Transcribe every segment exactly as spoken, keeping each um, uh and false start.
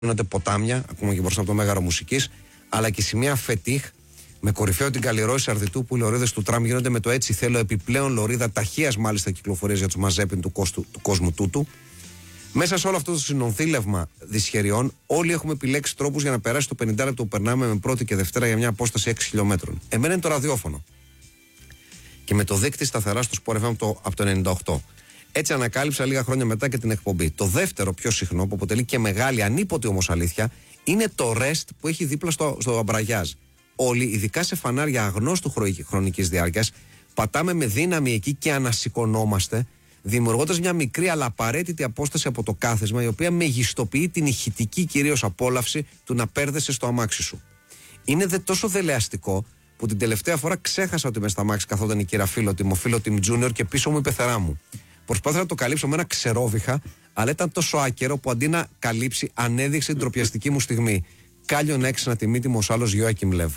γίνονται ποτάμια, ακόμα και μπροστά από το Μέγαρο Μουσικής, αλλά και σημεία Φετίχ, με κορυφαίο την Καλλιρόη Αρδιτού, που οι λωρίδες του τραμ γίνονται με το έτσι θέλω επιπλέον λωρίδα ταχείας μάλιστα κυκλοφορίας για τους μαζέπιν του, κόστου, του κόσμου τούτου. Μέσα σε όλο αυτό το συνονθήλευμα δυσχεριών, όλοι έχουμε επιλέξει τρόπους για να περάσει το πενήντα λεπτό που περνάμε με πρώτη και Δευτέρα για μια απόσταση έξι χιλιόμετρων. Εμένα είναι το ραδιόφωνο. Και με το δίκτυο σταθερά στο Sport εφ εμ το, από το ενενήντα οκτώ. Έτσι ανακάλυψα λίγα χρόνια μετά και την εκπομπή. Το δεύτερο πιο συχνό, που αποτελεί και μεγάλη ανίποτη όμως αλήθεια, είναι το REST που έχει δίπλα στο, στο αμπραγιάζ. Όλοι, ειδικά σε φανάρια αγνώστου χρονικής διάρκειας, πατάμε με δύναμη εκεί και ανασηκωνόμαστε, δημιουργώντας μια μικρή αλλά απαραίτητη απόσταση από το κάθισμα, η οποία μεγιστοποιεί την ηχητική κυρίως απόλαυση του να πέρδεσαι στο αμάξι σου. Είναι δε τόσο δελεαστικό που την τελευταία φορά ξέχασα ότι με στα αμάξι καθόταν η κυρία Φίλοτη, μου Φίλοτη Junior και πίσω μου η πεθερά μου. Προσπάθησα να το καλύψω με ένα ξερόβιχα, αλλά ήταν τόσο άκερο που αντί να καλύψει, ανέδειξε την ντροπιαστική μου στιγμή. Κάλιον έξι τη μύτη μου ως άλλος Γιώακιμ Λεβ.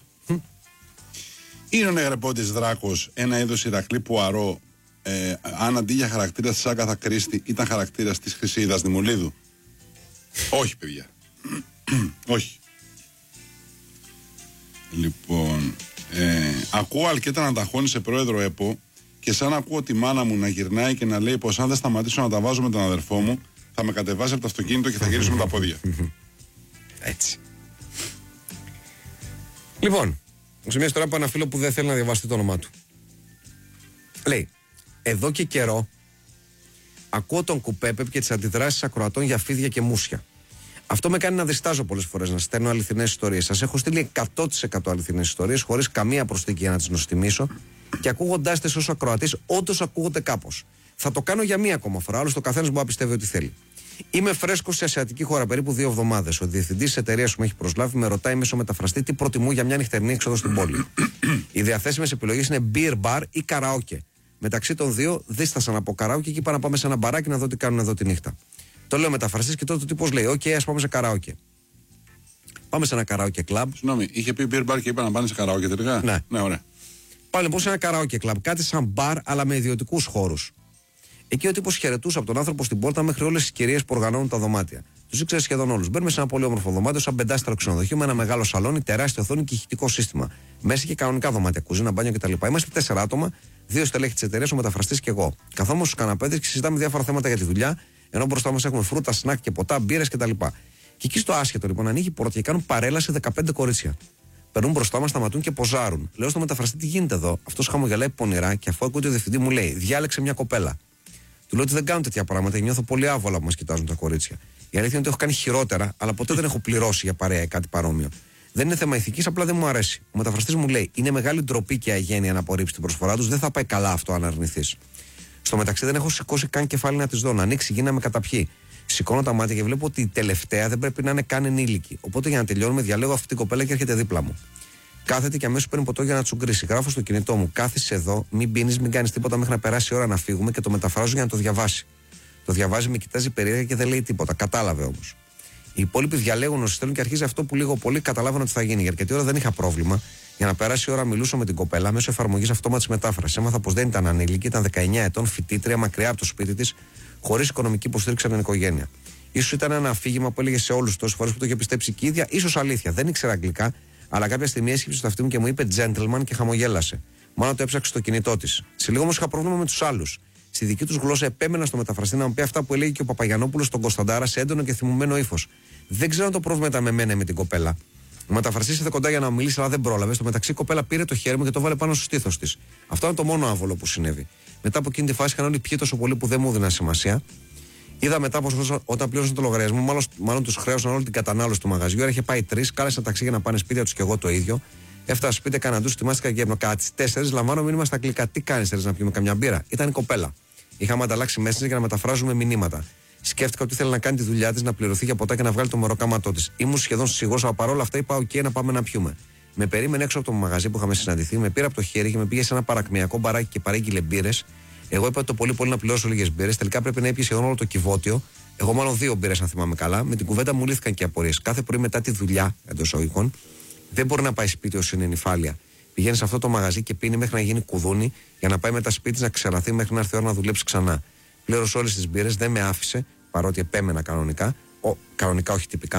Είναι ο νεγρεπότης δράκος ένα είδος Ηρακλή Πουαρό, ε, αν αντί για χαρακτήρα της Άγκαθα Κρίστη ήταν χαρακτήρας της Χρυσίδας Δημουλίδου? Όχι, παιδιά. Όχι. Λοιπόν, ε, ακούω Αλκέτα να ταχώνει σε πρόεδρο ΕΠΟ και σαν ακούω τη μάνα μου να γυρνάει και να λέει πως αν δεν σταματήσω να τα βάζω με τον αδερφό μου, θα με κατεβάσει από το αυτοκίνητο και θα γυρίσω με τα πόδια. Έτσι. Λοιπόν, σε μια ιστορία από ένα φίλο που δεν θέλει να διαβάσει το όνομά του. Λέει, εδώ και καιρό ακούω τον Κουπέπεπ και τις αντιδράσεις ακροατών για φίδια και μουσια. Αυτό με κάνει να διστάζω πολλές φορές να στέλνω αληθινές ιστορίες. Σας έχω στείλει εκατό τοις εκατό αληθινές ιστορίες, χωρίς καμία προσθήκη για να τις νοστιμήσω, και ακούγοντάς τις ως ακροατής, όντως ακούγονται κάπως. Θα το κάνω για μία ακόμα φορά, άλλωστε ο καθένας μπορεί να πιστεύει ότι θέλει. Είμαι φρέσκος σε ασιατική χώρα περίπου δύο εβδομάδες. Ο διευθυντής της εταιρείας που με έχει προσλάβει με ρωτάει μέσω μεταφραστή τι προτιμού για μια νυχτερινή έξοδο στην πόλη. Οι διαθέσιμες επιλογές είναι beer bar ή καραόκε. Μεταξύ των δύο δίστασα να πω καραόκε και είπα να πάμε σε ένα μπαράκι να δω τι κάνουν εδώ τη νύχτα. Το λέω μεταφραστής και τότε ο τύπος λέει: «Οκ, ας πάμε σε καραόκε». Πάμε σε ένα καραόκε κλαμπ. Συγγνώμη, είχε πει beer bar και είπα να πάνε σε καραόκε τελικά. Ναι, ναι, ωραία. Πάμε λοιπόν σε ένα καραόκε κλαμπ, κάτι σαν μπαρ αλλά με ιδιωτικούς χώρους. Εκεί ο τύπος χαιρετούσε από τον άνθρωπο στην πόρτα μέχρι όλες τις κυρίες που οργανώνουν τα δωμάτια. Τους ήξερε σχεδόν όλους. Μπαίνουμε σε ένα πολύ όμορφο δωμάτιο, σαν πεντάστερο ξενοδοχείο με ένα μεγάλο σαλόνι, τεράστια οθόνη και ηχητικό σύστημα. Μέσα και κανονικά δωμάτια, κουζίνα, μπάνιο κτλ. Είμαστε τέσσερα άτομα, δύο στελέχη της εταιρείας, ο μεταφραστής και εγώ. Καθόμαστε στους καναπέδες και συζητάμε διάφορα θέματα για τη δουλειά, ενώ μπροστά μας έχουμε φρούτα, σνακ και ποτά, μπύρες κτλ. Και εκεί στο άσχετο λοιπόν ανοίγει η πόρτα και κάνουν παρέλαση δεκαπέντε κορίτσια. Περνούν μπροστά μας, σταματούν και ποζάρουν. Λέω στο μεταφραστή τι γίνεται εδώ. Αυτός χαμογελάει πονηρά και αφού ακούει ο διευθυντή μου λέει: διάλεξε μια κοπέλα. Του λέω ότι δεν κάνουν τέτοια πράγματα και νιώθω πολύ άβολα που μας κοιτάζουν τα κορίτσια. Η αλήθεια είναι ότι έχω κάνει χειρότερα, αλλά ποτέ δεν έχω πληρώσει για παρέα ή κάτι παρόμοιο. Δεν είναι θέμα ηθικής, απλά δεν μου αρέσει. Ο μεταφραστής μου λέει: είναι μεγάλη ντροπή και αγένεια να απορρίψει την προσφορά τους, δεν θα πάει καλά αυτό αν αρνηθείς. Στο μεταξύ δεν έχω σηκώσει καν κεφάλι να τη δω. Να ανοίξει γη να με καταπιεί. Σηκώνω τα μάτια και βλέπω ότι η τελευταία δεν πρέπει να είναι καν ενήλικη. Οπότε για να τελειώνουμε, διαλέγω αυτή την κοπέλα και έρχεται δίπλα μου. Κάθεται και αμέσως παίρνει ποτό για να τσουγκρίσει. Γράφω στο κινητό μου: κάθισε εδώ, μην πίνεις, μην κάνεις τίποτα μέχρι να περάσει η ώρα να φύγουμε, και το μεταφράζω για να το διαβάσει. Το διαβάζει, με κοιτάζει περίεργα και δεν λέει τίποτα. Κατάλαβε όμως. Οι υπόλοιποι διαλέγουν όσοι θέλουν και αρχίζει αυτό που λίγο πολύ καταλάβαινα ότι θα γίνει. Για αρκετή ώρα δεν είχα πρόβλημα. Για να περάσει η ώρα, μιλούσα με την κοπέλα μέσω εφαρμογής αυτόματης μετάφρασης. Έμαθα πως δεν ήταν ανήλικη, ήταν δεκαεννιά ετών, φοιτήτρια, μακριά από το σπίτι της, χωρίς οικονομική υποστήριξη από την οικογένεια. Ίσως ήταν ένα αφήγημα που έλεγε σε όλους τόσες φορές που το είχε πιστέψει και η ίδια, ίσως αλήθεια. Δεν ήξερα αγγλικά, αλλά κάποια στιγμή έσκυψε στο αυτί μου και μου είπε gentleman και χαμογέλασε. Μάλλον το έψαξε στο κινητό της. Σε λίγο όμως είχα πρόβλημα με τους άλλους. Στη δική τους γλώσσα επέμενα στο μεταφραστή να μου πει αυτά που έλεγε και ο Παπαγιανόπουλος στον Κωνσταντάρα σε έντονο και θυμωμένο ύφος. Δεν ξέρω αν το πρόβλημα ήταν με μένα ή με την κοπέλα. Ο μεταφραστής ήρθε κοντά για να μου μιλήσει, αλλά δεν πρόλαβε. Στο μεταξύ η κοπέλα πήρε το χέρι μου και το βάλε πάνω στο στήθος της. Αυτό είναι το μόνο άβολο που συνέβη. Μετά από εκείνη τη φάση είχαν όλοι πιει τόσο πολύ που δεν μου έδιναν σημασία. Είδα μετά πως όταν πλήρωσαν το λογαριασμό, μάλλον, μάλλον τους χρέωσαν όλη την κατανάλωση του μαγαζιού. Είχε πάει τρεις, κάλεσα ταξί για να πάνε σπίτια τους και εγώ το ίδιο. Έφτασα σπίτι, έκανα ντους, ετοιμάστηκα και κατά τις τέσσερις λαμβάνω μήνυμα στα αγγλικά. Τι κάνεις, θέλεις να πιούμε καμιά μπύρα? Ήταν η κοπέλα. Είχαμε ανταλλάξει Messenger για να μεταφράζουμε μηνύματα. Σκέφτηκα ότι ήθελε να κάνει τη δουλειά της, να πληρωθεί για ποτά και να βγάλει το μεροκάματό της. Ήμουν σχεδόν σίγουρος, αλλά παρόλα αυτά είπα: OK, να πάμε να πιούμε. Με περίμενε έξω από το μαγαζί που είχαμε συναντηθεί, με πήρε από το χέρι και με πήγε σε ένα παρακμιακό μπαράκι και παρήγγειλε μπύρες. Εγώ είπα το πολύ πολύ να πληρώσω λίγες μπύρες. Τελικά πρέπει να έπιε σχεδόν όλο το κυβότιο. Εγώ μάλλον δύο μπύρες, αν θυμάμαι καλά. Με την κουβέντα μου λύθηκαν και απορίες. Κάθε πρωί μετά τη δουλειά, εντός εισαγωγικών, δεν μπορεί να πάει σπίτι όσο είναι νυφάλια. Πηγαίνει σε αυτό το μαγαζί και πίνει μέχρι να γίνει κουδούνι, για να πάει μετά σπίτι να ξεραθεί μέχρι να έρθει η ώρα να δουλέψει ξανά. Πλήρωσε όλες τις μπύρες, δεν με άφησε, παρότι επέμενα κανονικά, ο, κανονικά όχι τυπικά.